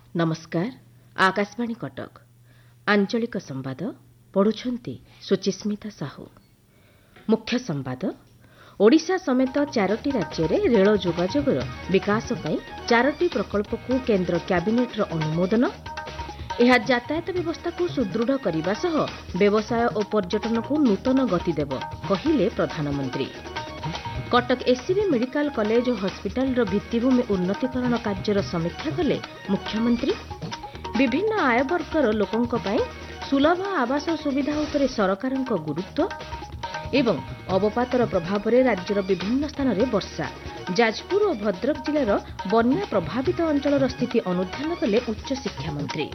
नमस्कार। आकाशवाणी कटक आंचलिक संवाद पढ़ुछंती सुचिस्मिता साहू। मुख्य संवाद ओडिशा समेत 4टी राज्य में रेल जोगाजोगर विकास पर 4टी प्रकल्प को केंद्र कैबिनेट अनुमोदन। यह यातायात व्यवस्था को सुदृढ़ करने सह व्यवसाय और पर्यटन को नूतन गति देव कहिले प्रधानमंत्री। कटक एससीबी मेडिकल कॉलेज और हॉस्पिटल भित्तिभूमि उन्नतीकरण कार्यर समीक्षा कले मुख्यमंत्री। विभिन्न आयवर्गर लोकों सुलभ आवास सुविधा उपरे सरकारଙ୍କ गुरुत्व एवं अवपातर प्रभाव में राज्यर विभिन्न स्थान में वर्षा। जाजपुर और भद्रक जिलार बन्या प्रभावित अंचल स्थिति अनुध्यान कले उच्च शिक्षा मंत्री।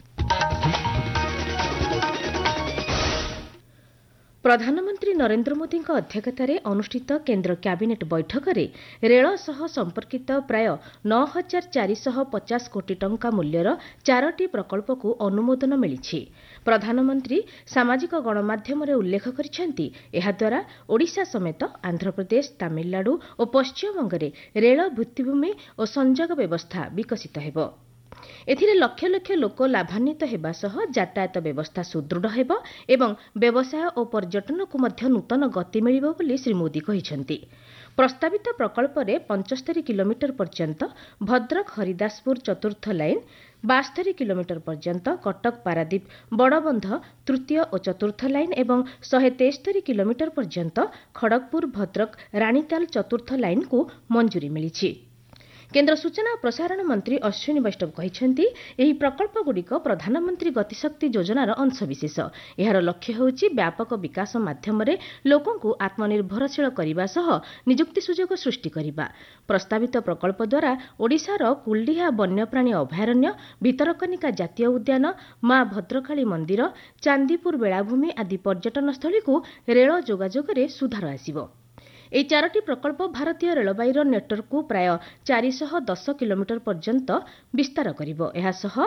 प्रधानमंत्री नरेंद्र मोदी अध्यक्षतार अनुष्ठित केंद्र कैबिनेट बैठक में रेल सह संपर्कित प्राय 9,450 कोटी टंका मूल्यर 4टी प्रकल्प को अनुमोदन मिली। प्रधानमंत्री सामाजिक गणमाध्यम उल्लेख करिसेंति एहाद्वारा ओडिशा समेत आंध्र प्रदेश, तमिलनाडु और पश्चिमबंग में रेल भित्तिभूमि और संयोग व्यवस्था विकसित हेब। एथिरे लक्ष लक्ष लोक लाभान्वित हेबा सह यातायात व्यवस्था सुदृढ़ हेब एवं व्यवसाय और पर्यटन को मध्य नूतन गति मिलिब बोली श्री मोदी कहिसेंति। प्रस्तावित प्रकल्प रे 75 किलोमीटर पर्यंत भद्रक हरिदासपुर चतुर्थ लाइन, 72 किलोमीटर पर्यंत कटक पारादीप बड़बंध तृतीय और चतुर्थ लाइन एवं 173 किलोमीटर पर्यंत खड़गपुर भद्रक रानीताल चतुर्थ लाइन को मंजूरी मिली। केंद्र सूचना और प्रसारण मंत्री अश्विनी वैष्णव कहिसेंति एही प्रकल्पगुड़िक प्रधानमंत्री गतिशक्ति योजनार अंशविशेष। एहार लक्ष्य होउछि व्यापक विकास माध्यम लोकों को आत्मनिर्भरशील करने सह निजुक्ति सुजोग सृष्टि करने। प्रस्तावित प्रकल्प द्वारा ओडिशार कुलडीहा वन्यप्राणी अभयारण्य, भितरकनिका जातीय उद्यान, मां भद्रकाली मंदिर, चांदीपुर बेलाभूमि आदि पर्यटन स्थली को रेल जोगाजोगर सुधार आसिब। এই 4ଟି प्रकल्प भारतीय रेलवाईर नेटवर्क को प्राय 410 किलोमीटर पर्यंत विस्तार करिब। एहा सह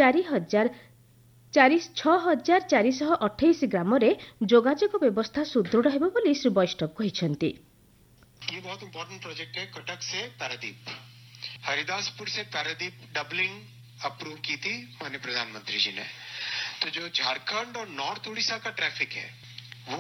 6,428 ग्राम रे जोगाजोग व्यवस्था सुदृढ़ हेब बोली श्री वैष्णव कहिसेंति। ये बहुत इंपॉर्टेंट प्रोजेक्ट है। कटक से पारादीप, हरिदासपुर से पारादीप डबलिंग अप्रूव की थी माननीय प्रधानमंत्री जी ने। तो जो झारखंड और नॉर्थ उड़ीसा का ट्रैफिक है